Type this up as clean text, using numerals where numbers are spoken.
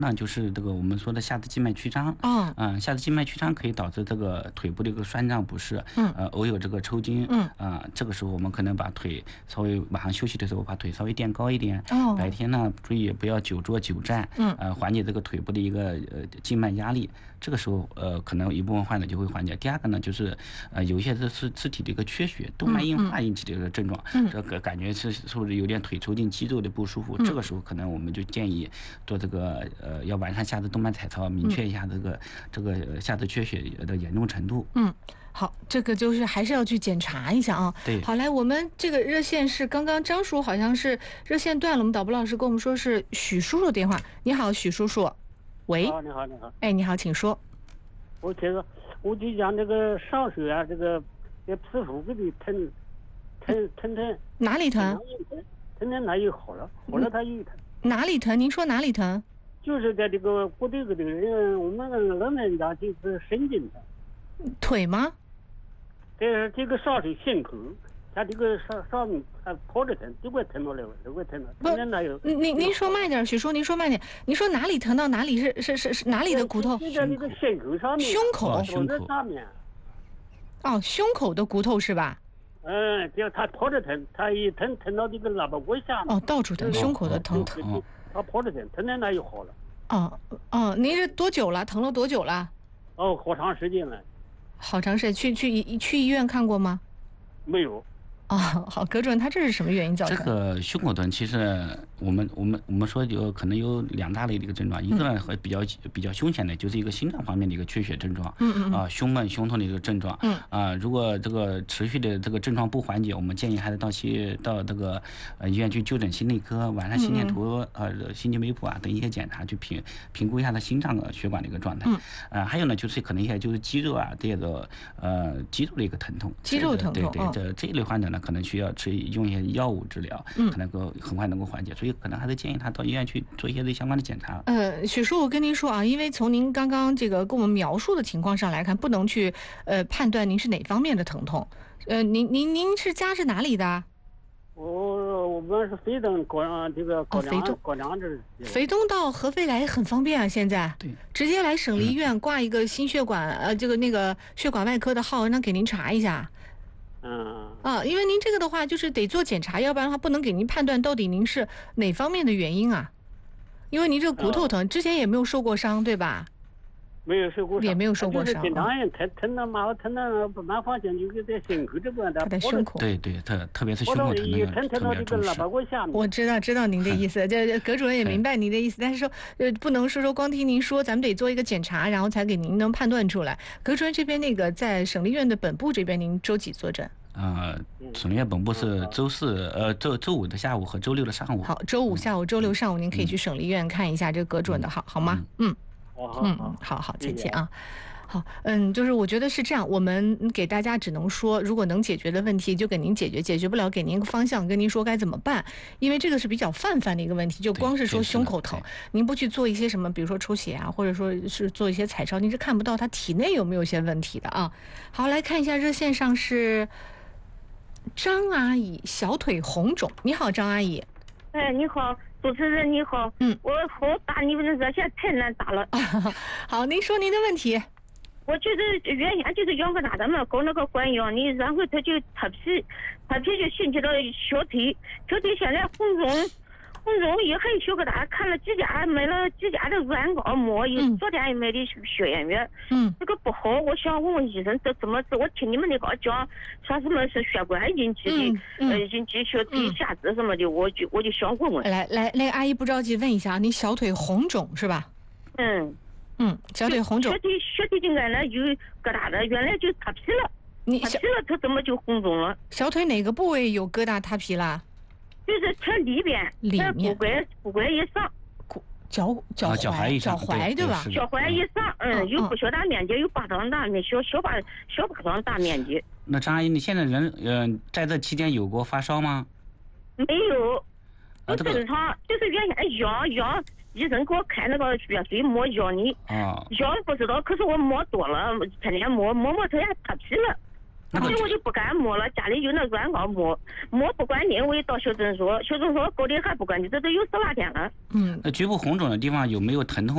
那就是这个我们说的下肢静脉曲张。下肢静脉曲张可以导致这个腿部的一个酸胀不适，偶有这个抽筋。这个时候我们可能把腿稍微晚上休息的时候把腿稍微垫高一点。白天呢注意不要久坐久站，缓解这个腿部的一个静脉压力。这个时候可能一部分患者就会缓解。第二个呢就是有一些是肢体的一个缺血、动脉硬化引起的一个症状，这个感觉是不是有点腿抽筋、肌肉的不舒服？这个时候可能我们就建议做这个要完善下肢动脉彩超，明确一下这个下肢缺血的严重程度。 好，这个就是还是要去检查一下啊。 对， 好，来，我们这个热线是刚刚张叔好像是热线断了，我们导播老师跟我们说是许叔叔电话。你好，许叔叔。喂。 你好，你好。 哎，你好，请说。 我就讲这个上手啊，这个皮肤给你疼。 哪里疼？ 疼它又好了，好了它又疼。 哪里疼？您说哪里疼？ 就是在这个骨头这个人，我们老人家就是神经的。 腿吗？ 这个上手心口，他这个上面他跑着疼，都快疼到了，都快疼了。 您说慢点，许叔，您说慢点。您说哪里疼到哪里是哪里的骨头？ 就在那个心口上面。 胸口。 胸口上面。 胸口的骨头是吧？ 就他跑着疼，他一疼到这个肋巴骨下面。 到处疼，胸口的疼。 他跑着疼，疼的那就好了。 您是多久了？疼了多久了？ 好长时间了。 好长时间，去医院看过吗？ 没有。 好，葛主任，他这是什么原因造成？ 这个胸口疼，其实我们说可能有两大类的一个症状，一个呢和比较凶险的，就是一个心脏方面的一个缺血症状，胸闷胸痛的一个症状，如果这个持续的这个症状不缓解，我们建议还是到这个医院去就诊心内科，完善心电图心肌酶谱等一些检查，去评估一下他心脏血管的一个状态。还有呢就是可能一些就是肌肉这个肌肉的一个疼痛， 肌肉疼痛， 对这一类患者呢。可能需要用一些药物治疗，可能很快能够缓解，所以可能还是建议他到医院去做一些相关的检查。 许叔，我跟您说因为从您刚刚这个跟我们描述的情况上来看，不能去判断您是哪方面的疼痛。您是家是哪里的？ 我们是肥东高梁这个高梁这。 肥东到合肥来很方便啊，现在对， 直接来省立医院挂一个心血管那个血管外科的号，让给您查一下。因为您这个的话就是得做检查，要不然的话不能给您判断到底您是哪方面的原因啊。因为您这个骨头疼，之前也没有受过伤，对吧？ 没有受过伤， 也没有受过伤。 经常疼的嘛，疼的蛮发现就是在心口这边的。 他在胸口。 对，特别是胸口疼到这个肋巴骨下面。 我知道您的意思，这葛主任也明白您的意思，但是说不能说光听您说，咱们得做一个检查，然后才给您能判断出来。葛主任这边那个在省立医院的本部这边，您周几坐诊？ 省立医院本部是周五的下午和周六的上午。 好，周五下午、周六上午，您可以去省立医院看一下这个葛主任的好吗？好，再见啊。好，就是我觉得是这样，我们给大家只能说，如果能解决的问题就给您解决，解决不了给您一个方向，跟您说该怎么办。因为这个是比较泛的一个问题，就光是说胸口疼，您不去做一些什么，比如说抽血或者说是做一些彩超，您是看不到他体内有没有一些问题的啊。好，来看一下热线上是张阿姨，小腿红肿。你好，张阿姨。 你好，主持人你好。我打你们的热线太难打了。 好，您说您的问题。 我就是原先就是养个大的嘛，搞那个管养的，然后他就脱皮就引起了小腿现在红肿也很小个大，看了买了几家的软膏膜，昨天也买的消炎药，这个不好。我想问问医生这怎么治？我听你们那个讲说什么是血管引起的，引起小腿下肢什么的，我就想问问。 来，那个阿姨不着急，问一下，你小腿红肿是吧？小腿红肿。 小腿应该呢有疙瘩的，原来就脱皮了。脱皮了，它怎么就红肿了？ 小腿哪个部位有疙瘩脱皮了？ 就是它里面骨关以上， 脚踝对吧？ 脚踝以上，有不小大面积，有巴掌大面积，小巴掌大面积。 那张阿姨，你现在在这期间有过发烧吗？ 没有，不正常，就是原先痒，医生给我开那个血水膜痒你，痒不知道，可是我摸多了，天天摸它也脱皮了。所以我就不敢摸了，家里有那软膏摸不管你，我一到小诊所搞的还不管你，这都有18天了。 那局部红肿的地方有没有疼痛？